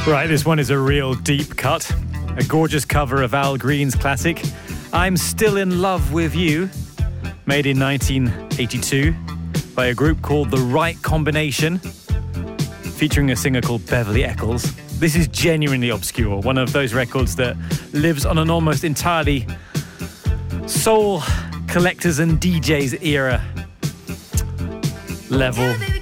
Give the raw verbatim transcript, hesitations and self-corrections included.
Right, this one is a real deep cut. A gorgeous cover of Al Green's classic, I'm Still in Love with You, made in nineteen eighty-two by a group called The Right Combination, featuring a singer called Beverly Eccles. This is genuinely obscure, one of those records that lives on an almost entirely soul collectors and D Js era level.